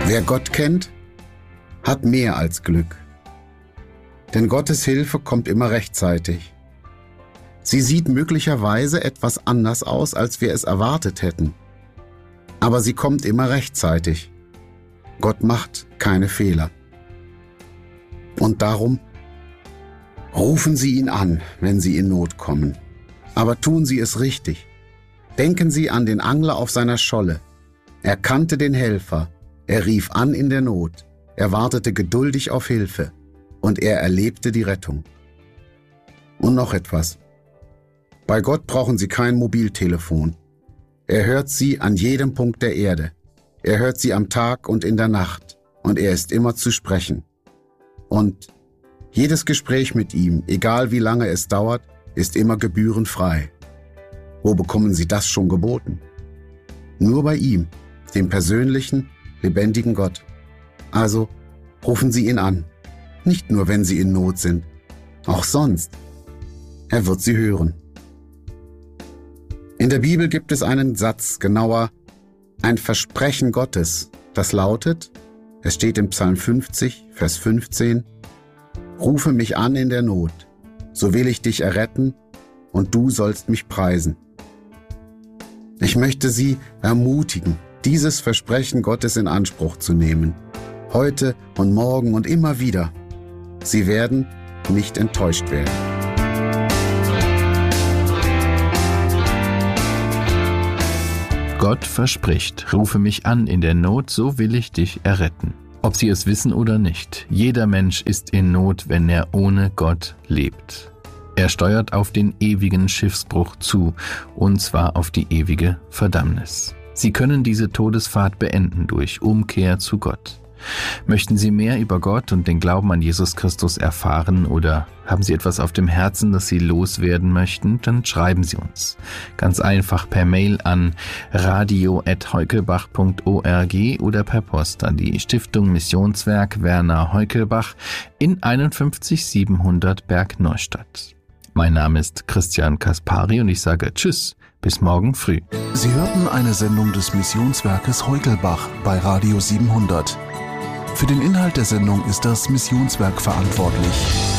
Wer Gott kennt, hat mehr als Glück. Denn Gottes Hilfe kommt immer rechtzeitig. Sie sieht möglicherweise etwas anders aus, als wir es erwartet hätten. Aber sie kommt immer rechtzeitig. Gott macht keine Fehler. Und darum rufen Sie ihn an, wenn Sie in Not kommen. Aber tun Sie es richtig. Denken Sie an den Angler auf seiner Scholle. Er kannte den Helfer. Er rief an in der Not. Er wartete geduldig auf Hilfe. Und er erlebte die Rettung. Und noch etwas. Bei Gott brauchen Sie kein Mobiltelefon. Er hört Sie an jedem Punkt der Erde. Er hört Sie am Tag und in der Nacht. Und er ist immer zu sprechen. Und jedes Gespräch mit ihm, egal wie lange es dauert, ist immer gebührenfrei. Wo bekommen Sie das schon geboten? Nur bei ihm, dem persönlichen, lebendigen Gott. Also rufen Sie ihn an. Nicht nur, wenn Sie in Not sind, auch sonst. Er wird Sie hören. In der Bibel gibt es einen Satz, genauer ein Versprechen Gottes, das lautet, es steht im Psalm 50, Vers 15, Rufe mich an in der Not, so will ich dich erretten und du sollst mich preisen. Ich möchte Sie ermutigen, dieses Versprechen Gottes in Anspruch zu nehmen, heute und morgen und immer wieder. Sie werden nicht enttäuscht werden. Gott verspricht, rufe mich an in der Not, so will ich dich erretten. Ob Sie es wissen oder nicht, jeder Mensch ist in Not, wenn er ohne Gott lebt. Er steuert auf den ewigen Schiffsbruch zu, und zwar auf die ewige Verdammnis. Sie können diese Todesfahrt beenden durch Umkehr zu Gott. Möchten Sie mehr über Gott und den Glauben an Jesus Christus erfahren oder haben Sie etwas auf dem Herzen, das Sie loswerden möchten, dann schreiben Sie uns. Ganz einfach per Mail an radio@heukelbach.org oder per Post an die Stiftung Missionswerk Werner Heukelbach in 51700 Bergneustadt. Mein Name ist Christian Kaspari und ich sage Tschüss, bis morgen früh. Sie hörten eine Sendung des Missionswerkes Heukelbach bei Radio 700. Für den Inhalt der Sendung ist das Missionswerk verantwortlich.